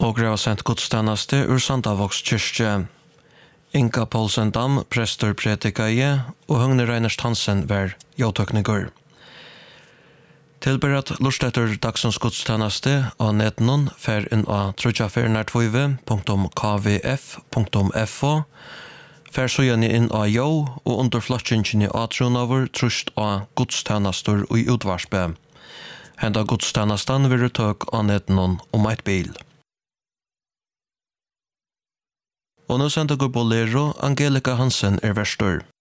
og greva sendt godstjeneste ur Sandavoks kyrkje. Inga Poulsen Dam, prester predikaie, og Høgne Reiners Hansen var jåtøkninger. Tilberedt lustetter dagsens godstjeneste av netnon fer inn av trudjafernert20.kvf.fo, fer så gjerne inn av jo, og under flottsingen i atronover trust av godstjenester og utvarspe. Henda godstjenesten vil tøk av netnon om et bil. Og nå sender går Bolero, Angelica Hansen verstor.